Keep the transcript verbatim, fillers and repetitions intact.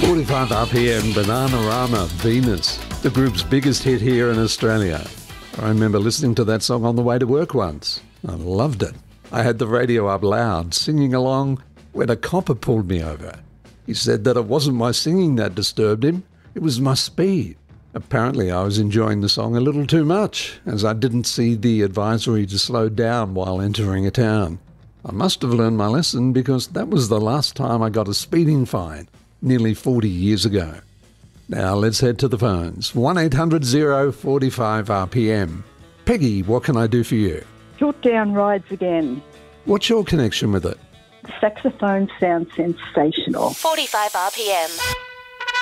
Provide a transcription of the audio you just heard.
forty-five R P M, Bananarama, Venus, the group's biggest hit here in Australia. I remember listening to that song on the way to work once. I loved it. I had the radio up loud, singing along, when a copper pulled me over. He said that it wasn't my singing that disturbed him, it was my speed. Apparently I was enjoying the song a little too much, as I didn't see the advisory to slow down while entering a town. I must have learned my lesson because that was the last time I got a speeding fine, nearly forty years ago. Now let's head to the phones. one eight hundred oh forty-five R P M. Peggy, what can I do for you? Piltdown Rides Again. What's your connection with it? The saxophone sounds sensational. forty-five R P M.